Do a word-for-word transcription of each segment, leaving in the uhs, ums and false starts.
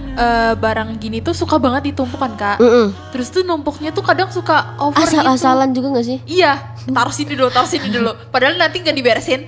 uh, barang gini tuh suka banget ditumpuk kan Kak. Mm-mm. Terus tuh numpuknya tuh kadang suka over gitu. Asal-asalan juga gak sih? Iya, taruh sini dulu, taruh sini dulu. Padahal nanti gak diberesin.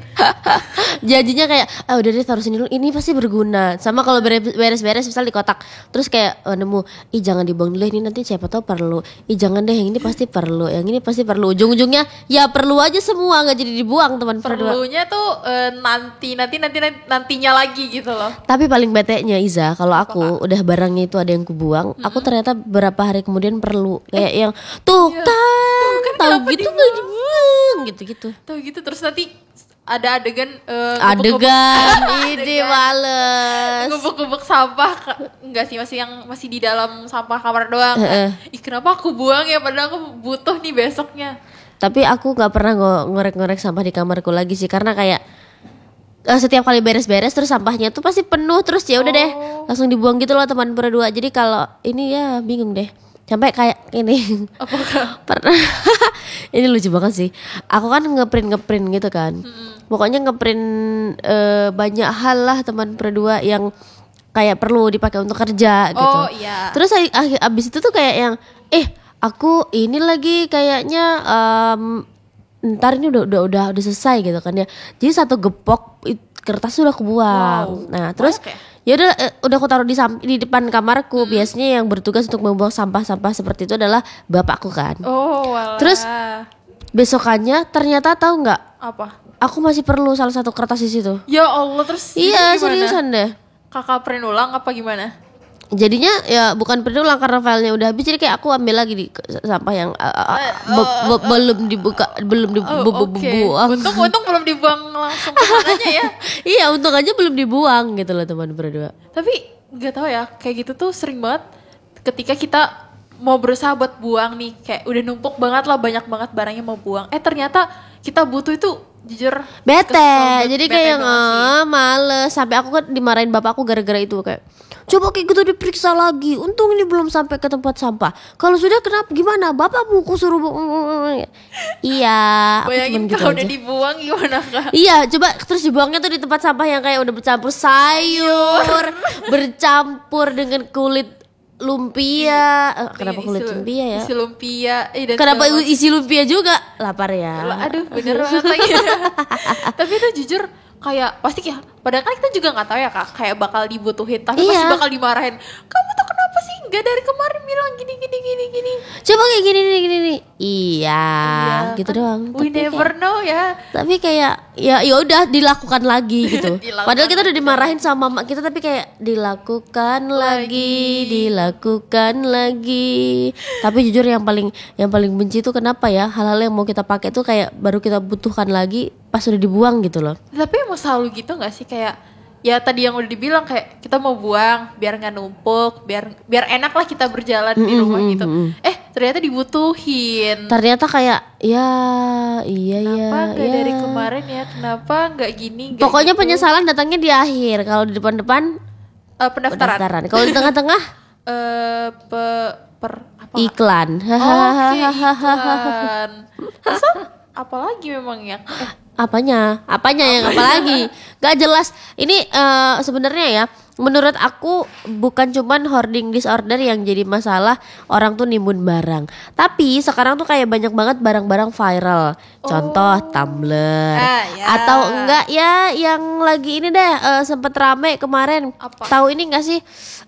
Janjinya kayak, ah udah deh taruh sini dulu, ini pasti berguna. Sama kalau beres-beres misal di kotak, terus kayak oh, nemu, ih jangan dibuang dulu, ini nanti siapa tahu perlu. Ih jangan deh, yang ini pasti perlu, yang ini pasti perlu. Ujung-ujungnya ya perlu aja semua, nggak jadi dibuang teman berdua. Perlunya tuh uh, nanti, nanti, nanti, nantinya lagi gitu loh. Tapi paling bete-nya Iza, kalau aku Apa, udah barangnya itu ada yang kubuang, mm-hmm. aku ternyata beberapa hari kemudian perlu kayak eh, yang tuh iya. kan, kan tahu gitu nggak dibuang gitu-gitu. Tahu gitu terus nanti ada adegan uh, adegan ini males gubuk-gubuk sampah enggak sih masih yang masih di dalam sampah kamar doang. Uh-uh. Ih kenapa aku buang ya padahal aku butuh nih besoknya. Tapi aku nggak pernah ngorek-ngorek sampah di kamarku lagi sih karena kayak uh, setiap kali beres-beres terus sampahnya tuh pasti penuh terus ya udah oh. deh langsung dibuang gitu loh teman berdua. Jadi kalau ini ya bingung deh. Sampai kayak ini apakah pernah ini lucu banget sih. Aku kan ngeprint ngeprint gitu kan. Mm-hmm. Pokoknya ngeprint uh, banyak hal lah teman berdua yang kayak perlu dipakai untuk kerja gitu. Oh iya. Terus abis itu tuh kayak yang eh aku ini lagi kayaknya um, ntar ini udah udah udah udah selesai gitu kan ya. Jadi satu gepok kertas sudah aku buang. Wow. Nah terus okay. ya udah udah aku taruh di di depan kamarku. Hmm. Biasanya yang bertugas untuk membuang sampah-sampah seperti itu adalah bapakku kan. Oh walah. Terus besokannya ternyata tahu nggak? Apa? Aku masih perlu salah satu kertas di situ. Ya Allah terus. Iya seriusan deh. Kakak print ulang apa gimana? Jadinya ya bukan print ulang karena filenya udah habis. Jadi kayak aku ambil lagi di sampah yang uh, uh, be- be- belum dibuka, belum dibuang. Oh, okay. Untung untung belum dibuang langsung ke sananya ya. Iya untung aja belum dibuang gitu loh teman berdua. Tapi nggak tahu ya kayak gitu tuh sering banget ketika kita mau berusaha buat buang nih kayak udah numpuk banget lah banyak banget barangnya mau buang. Eh ternyata kita butuh itu jujur bete. Jadi kayak yang ah, males. Sampai aku kan dimarahin bapakku gara-gara itu kayak coba kayak gitu diperiksa lagi. Untung ini belum sampai ke tempat sampah. Kalau sudah kenapa gimana? Bapak buku suruh bu- iya. Bayangin gitu kalau udah dibuang gimana Kak? Iya, coba terus dibuangnya tuh di tempat sampah yang kayak udah bercampur sayur, bercampur dengan kulit lumpia. Eh, kenapa kulit isi, lumpia ya? Isi lumpia. Eh, dan kenapa isi lumpia juga? Lapar ya. Aduh, bener banget lagi. Tapi itu jujur kayak pasti ya. Padahal kan kita juga nggak tahu ya Kak, kayak bakal dibutuhin, tapi iya. pasti bakal dimarahin. Kamu tuh kenapa sih nggak dari kemarin bilang gini gini gini gini? Coba kayak gini gini gini nih. Iya, iya, gitu kan, doang. We tapi never kayak, know ya. Tapi kayak ya ya udah dilakukan lagi gitu. dilakukan Padahal kita udah dimarahin sama mama kita tapi kayak dilakukan lagi, lagi dilakukan lagi. Tapi jujur yang paling yang paling benci itu kenapa ya? Hal-hal yang mau kita pakai tuh kayak baru kita butuhkan lagi pas udah dibuang gitu loh. Tapi mau selalu gitu nggak sih kayak ya tadi yang udah dibilang kayak kita mau buang biar nggak numpuk, biar biar enak lah kita berjalan mm-hmm, di rumah gitu. Mm-hmm. Eh ternyata dibutuhin. Ternyata kayak ya iya kenapa ya. Kenapa nggak ya. dari kemarin ya? Kenapa nggak gini? Gak Pokoknya gitu. Penyesalan datangnya di akhir. Kalau di depan-depan uh, pendaftaran. pendaftaran. Kalau di tengah-tengah uh, pe, per apa? Iklan. Oke okay, iklan. Terus apalagi memangnya? Eh, apanya apanya yang apalagi gak jelas ini uh, sebenarnya ya menurut aku bukan cuman hoarding disorder yang jadi masalah orang tuh nimbun barang, tapi sekarang tuh kayak banyak banget barang-barang viral. Contoh oh. Tumblr ah, ya. Atau enggak ya yang lagi ini deh uh, sempet rame kemarin. Tahu ini enggak sih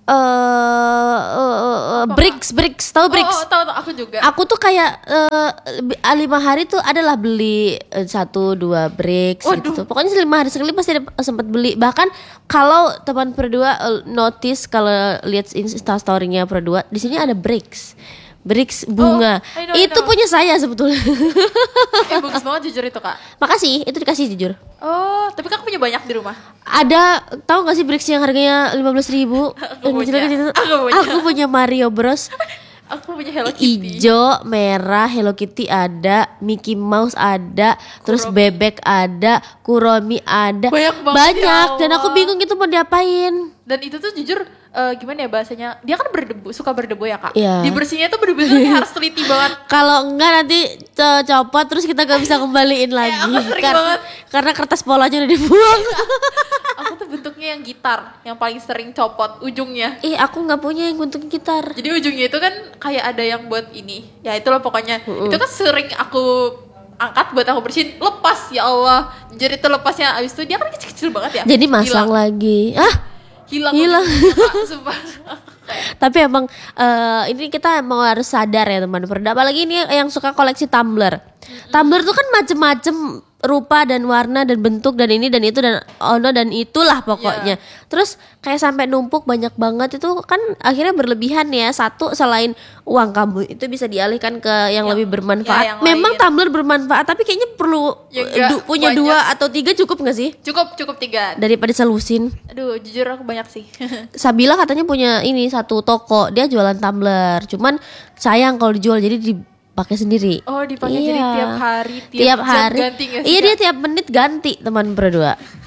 uh, uh, uh, bricks bricks tahu bricks? Oh, oh tahu tahu aku juga. Aku tuh kayak uh, lima hari tuh adalah beli uh, satu dua bricks Waduh. gitu. Pokoknya lima hari sekali pasti ada sempat beli. Bahkan kalau teman berdua uh, notice kalau lihat Insta story-nya berdua di sini ada bricks. Bricks bunga. Oh, I know, I know. Itu punya saya sebetulnya. Eh bagus banget jujur itu Kak. Makasih, itu dikasih jujur. Oh, tapi Kak punya banyak di rumah. Ada, tahu gak sih bricks yang harganya lima belas ribu? Aku, punya. Aku punya. Aku punya Mario Bros. Aku punya Hello Kitty. Ijo, merah, Hello Kitty ada, Mickey Mouse ada, Kuromi. Terus bebek ada, Kuromi ada. Banyak banget. Banyak ya dan aku bingung itu mau diapain. Dan itu tuh jujur uh, gimana ya bahasanya? Dia kan berdebu, suka berdebu ya Kak. Yeah. Dibersihnya tuh bener-bener harus teliti banget. Kalau enggak nanti copot terus kita gak bisa kembaliin lagi. Eh, aku sering Kar- banget. Karena kertas polanya udah dibuang. Aku tuh bentuknya guntingnya yang gitar, yang paling sering copot ujungnya. Ih, aku nggak punya yang gunting gitar. Jadi ujungnya itu kan kayak ada yang buat ini. Ya itulah pokoknya. Mm-mm. Itu kan sering aku angkat buat aku bersihin, lepas ya Allah. Jadi itu lepasnya abis itu dia kan kecil-kecil banget ya. Jadi masang hilang. Lagi. Ah, hilang. Hilang. Sumpah. Tapi emang uh, ini kita emang harus sadar ya teman-teman. Apalagi ini yang suka koleksi tumbler. Mm-hmm. Tumbler tuh kan macem-macem rupa dan warna dan bentuk dan ini dan itu dan ono dan itulah pokoknya. Yeah. Terus kayak sampai numpuk banyak banget itu kan akhirnya berlebihan ya. Satu, selain uang kamu itu bisa dialihkan ke yang, yang lebih bermanfaat. Ya, yang memang lain. Tumbler bermanfaat tapi kayaknya perlu ya, du- punya banyak. Dua atau tiga cukup gak sih? Cukup, cukup tiga. Daripada selusin. Aduh, jujur aku banyak sih. Sabila katanya punya ini satu toko, dia jualan tumbler. Cuman sayang kalau dijual jadi di pakai sendiri. Oh, dipakai iya. jadi tiap hari, tiap, tiap jam hari. ganti gak sih? Iya, dia tiap menit ganti teman berdua.